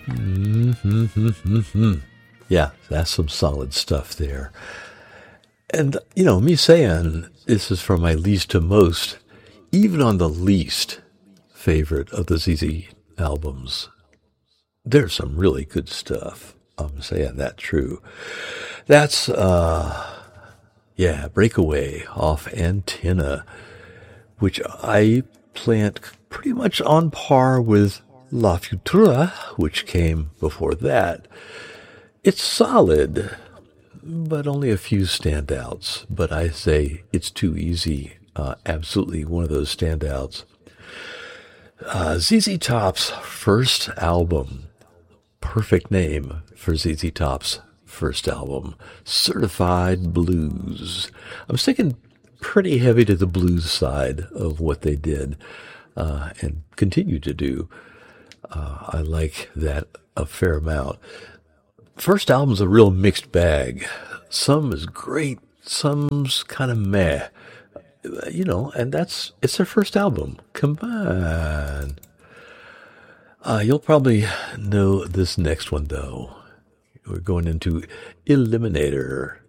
Mm-hmm. Yeah, that's some solid stuff there. And, me saying this is from my least to most, even on the least favorite of the ZZ albums, there's some really good stuff. I'm saying that true. That's, Breakaway off Antenna, which I plant pretty much on par with La Futura, which came before that. It's solid, but only a few standouts. But I say it's too easy. Absolutely one of those standouts. ZZ Top's first album, perfect name for ZZ Top's first album, Certified Blues. I'm sticking pretty heavy to the blues side of what they did and continue to do. I like that a fair amount. First album's a real mixed bag. Some is great, some's kind of meh. And it's their first album. Come on. You'll probably know this next one, though. We're going into Eliminator.